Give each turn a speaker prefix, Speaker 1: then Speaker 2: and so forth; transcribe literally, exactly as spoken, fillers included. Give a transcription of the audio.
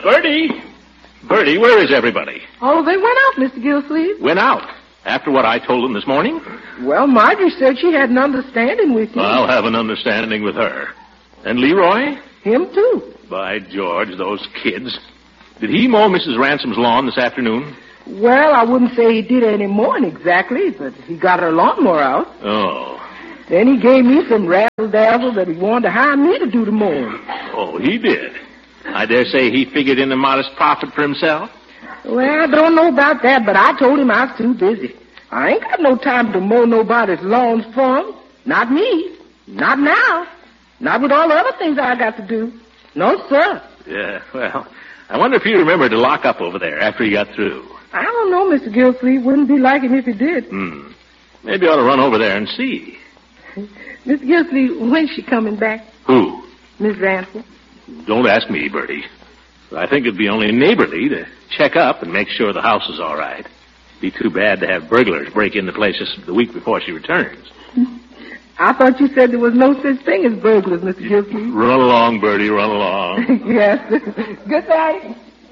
Speaker 1: Bertie! Bertie, where is everybody?
Speaker 2: Oh, they went out, Mister Gillsleeve.
Speaker 1: Went out? After what I told them this morning?
Speaker 2: Well, Marjorie said she had an understanding with you.
Speaker 1: I'll have an understanding with her. And Leroy?
Speaker 2: Him, too.
Speaker 1: By George, those kids. Did he mow Missus Ransom's lawn this afternoon?
Speaker 2: Well, I wouldn't say he did any mowing exactly, but he got her lawnmower out.
Speaker 1: Oh.
Speaker 2: Then he gave me some razzle-dazzle that he wanted to hire me to do the mowing.
Speaker 1: Oh, he did? I dare say he figured in a modest profit for himself?
Speaker 2: Well, I don't know about that, but I told him I was too busy. I ain't got no time to mow nobody's lawns for him. Not me. Not now. Not with all the other things I got to do. No, sir.
Speaker 1: Yeah, well, I wonder if you remember to lock up over there after you got through.
Speaker 2: I don't know, Mister Gillsleeve. Wouldn't be like him if he did.
Speaker 1: Hmm. Maybe I ought to run over there and see.
Speaker 2: Mister Gillsleeve, when's she coming back?
Speaker 1: Who?
Speaker 2: Miss Ransom.
Speaker 1: Don't ask me, Bertie. I think it'd be only neighborly to check up and make sure the house is all right. Be too bad to have burglars break into places the week before she returns.
Speaker 2: I thought you said there was no such thing as burglars, Mister Gillsleeve.
Speaker 1: Run along, Bertie, run along.
Speaker 2: Yes. Good night.